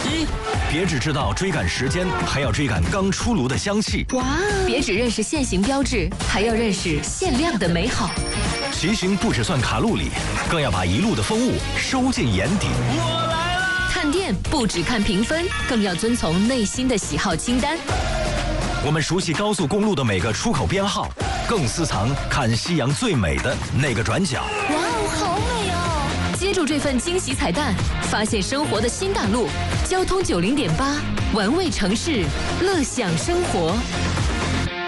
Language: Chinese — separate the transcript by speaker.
Speaker 1: 机。
Speaker 2: 别只知道追赶时间，还要追赶刚出炉的香气。
Speaker 3: 哇！别只认识限行标志，还要认识限量的美好。
Speaker 2: 骑行不只算卡路里，更要把一路的风物收进眼底。
Speaker 1: 我来啦！
Speaker 3: 看店不只看评分，更要遵从内心的喜好清单。
Speaker 2: 我们熟悉高速公路的每个出口编号，更私藏看夕阳最美的那个转角。
Speaker 3: 哇哦，好美哦！接住这份惊喜彩蛋，发现生活的新大陆。交通90.8，玩味城市，乐享生活。